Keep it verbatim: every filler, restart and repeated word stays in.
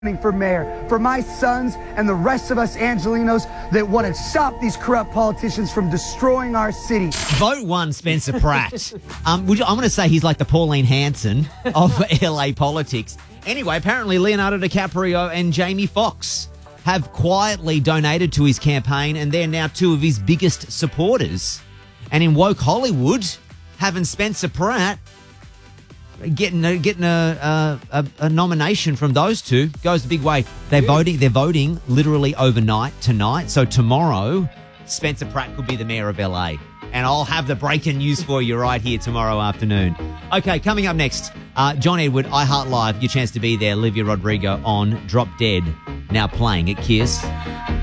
for mayor, for my sons and the rest of us Angelinos that want to stop these corrupt politicians from destroying our city. Vote one, Spencer Pratt. um, would you, I'm going to say he's like the Pauline Hanson of L A politics. Anyway, apparently Leonardo DiCaprio and Jamie Foxx have quietly donated to his campaign, and they're now two of his biggest supporters. And in woke Hollywood, having Spencer Pratt Getting a, getting a, a, a nomination from those two goes a big way. They're voting. They're voting literally overnight tonight. So tomorrow, Spencer Pratt could be the mayor of L A. And I'll have the breaking news for you right here tomorrow afternoon. Okay, coming up next, uh, John Edward, iHeart Live. Your chance to be there. Olivia Rodrigo on Drop Dead. Now playing at Kiss.